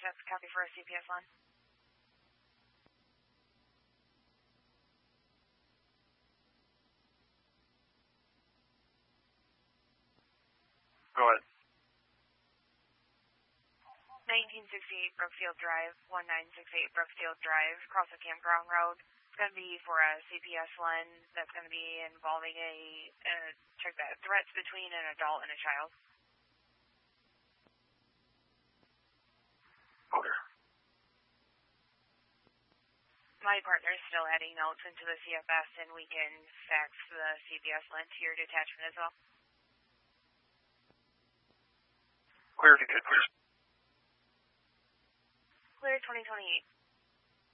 That's copy for a CPS line. Go ahead. 1968 Brookfield Drive, 1968 Brookfield Drive, across the Campground Road. It's going to be for a CPS line that's going to be involving check that, threats between an adult and a child. Okay. My partner is still adding notes into the CFS, and we can fax the CPS line to your detachment as well. Clear if you could, please. Clear 2028.